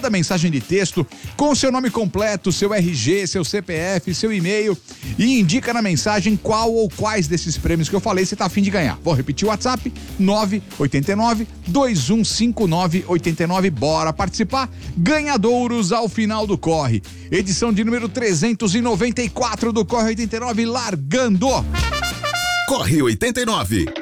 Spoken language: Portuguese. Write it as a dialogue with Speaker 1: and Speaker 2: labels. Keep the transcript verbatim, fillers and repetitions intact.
Speaker 1: manda mensagem de texto com seu nome completo, seu R G, seu C P F, seu e-mail e indica na mensagem qual ou quais desses prêmios que eu falei você tá a fim de ganhar. Vou repetir o WhatsApp, nove oito nove, dois um cinco nove, oito nove. Bora participar? Ganhadouros ao final do Corre. Edição de número trezentos e noventa e quatro do Corre oitenta e nove, largando.
Speaker 2: Corre oitenta e nove.